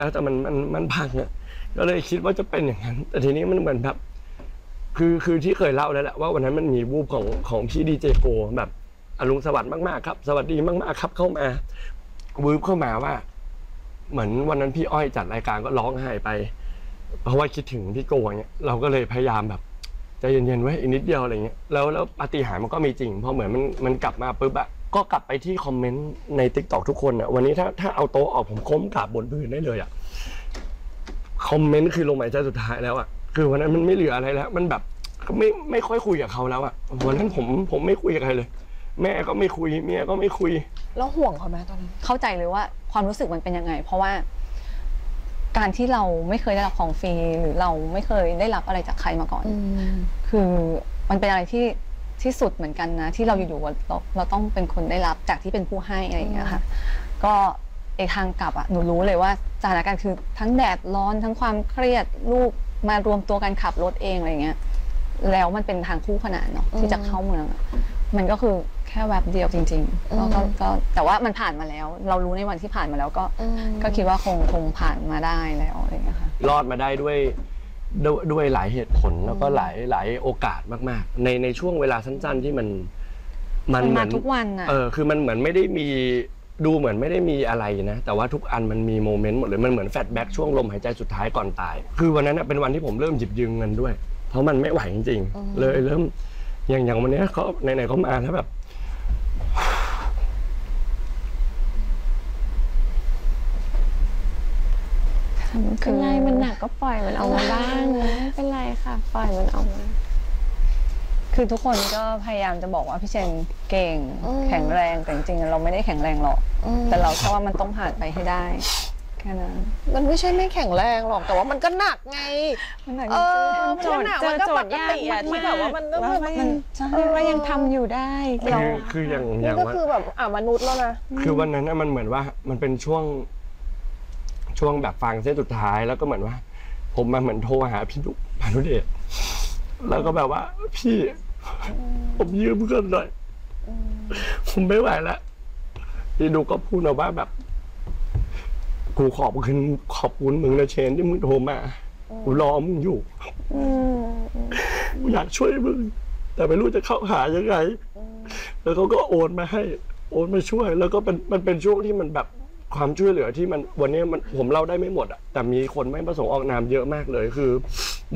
แล้วแต่มันพังอ่ะก็เลยคิดว่าจะเป็นอย่างนั้นแต่ทีนี้มันเหมือนแบบคือที่เคยเล่าแล้วแหละว่าวันนั้นมันมีวูบของพี่ดีเจโกแบบอรุณสวัสดิ์มากๆครับสวัสดีมากๆครับเข้ามาวูบเข้ามาว่าเหมือนวันนั้นพี่อ้อยจัดรายการก็ร้องไห้ไปเพราะว่าคิดถึงพี่โกเงี้ยเราก็เลยพยายามแบบใจเย็นๆไว้อีกนิดเดียวอะไรเงี้ยแล้วปาฏิหาริย์มันก็มีจริงพอเหมือนมันกลับมาปุ๊บอะก็กลับไปที่คอมเมนต์ใน TikTok ทุกคนอะวันนี้ถ้าเอาโต๊ะออกผมก้มกราบบนพื้นได้เลยอะคอมเมนต์คือลงหมายใจสุดท้ายแล้วอะคือวันนั้นมันไม่เหลืออะไรแล้วมันแบบไม่ค่อยคุยกับเขาแล้วอะวันนั้นผมไม่คุยกับใครเลยแม่ก็ไม่คุยเมียก็ไม่คุยแล้วห่วงเขาไหมตอนนั้นเข้าใจเลยว่าความรู้สึกมันเป็นยังไงเพราะว่าการที่เราไม่เคยได้รับของฟรีหรือเราไม่เคยได้รับอะไรจากใครมาก่อนคือมันเป็นอะไรที่สุดเหมือนกันนะที่เราอยู่ๆเราต้องเป็นคนได้รับจากที่เป็นผู้ให้อะไรอย่างเงี้ยค่ะก็ทางกลับหนูรู้เลยว่าสถานการณ์คือทั้งแดดร้อนทั้งความเครียดลูกมารวมตัวกันขับรถเองอะไรเงี้ยแล้วมันเป็นทางคู่ขนานเนาะที่จะเข้าเมืองมันก็คือแค่แวบเดียวจริงๆก็แต่ว่ามันผ่านมาแล้วเรารู้ในวันที่ผ่านมาแล้วก็คิดว่าคงผ่านมาได้แล้วอะไรอย่างเงี้ยค่ะรอดมาได้ด้วยหลายเหตุผลแล้วก็หลายโอกาสมากๆในช่วงเวลาสั้นๆที่มันมาทุกวันอ่ะคือมันเหมือนไม่ได้มีดูเหมือนไม่ได้มีอะไรนะแต่ว่าทุกอันมันมีโมเมนต์หมดเลยมันเหมือนแฟลชแบ็กช่วงลมหายใจสุดท้ายก่อนตายคือวันนั้นเป็นวันที่ผมเริ่มหยิบยืมเงินด้วยเพราะมันไม่ไหวจริงๆเลยเริ่มอย่างวันนี้เขาไหนๆเขามาแล้วแบบคือไงมันหนักก็ปล่อยมันออกมาบ้างไม่เป็นไรค่ะปล่อยมันออกมาคือทุกคนก็พยายามจะบอกว่าพี่เชนเก่งแข็งแรงแต่จริงๆเราไม่ได้แข็งแรงหรอกแต่เราแค่ว่ามันต้องผ่านไปให้ได้แค่นั้นมันไม่ใช่ไม่แข็งแรงหรอกแต่ว่ามันก็หนักไงมันหนักโจทย์มันก็ปกติอะที่แบบว่ามันเรายังทำอยู่ได้คืออย่างก็คือแบบมนุษย์แล้วนะคือวันนั้นมันเหมือนว่ามันเป็นช่วงแบบฟังเส้นสุดท้ายแล้วก็เหมือนว่าผมมาเหมือนโทรหาพี่ดุพานุเดชแล้วก็แบบว่าพี่ผมยืมเงินหน่อยผมไม่ไหวแล้วพี่ดุก็พูดมาว่าแบบกูขอบคุณมึงนะเชนที่มึงโทรมากูรอมึงอยู่กูอยากช่วยมึงแต่ไม่รู้จะเข้าหายังไงแล้วเขาก็โอนมาให้โอนมาช่วยแล้วก็มันเป็นช่วงที่มันแบบความช่วยเหลือที่มันวันนี้ผมเล่าได้ไม่หมดอะแต่มีคนไม่ประสงค์ออกนามเยอะมากเลยคือ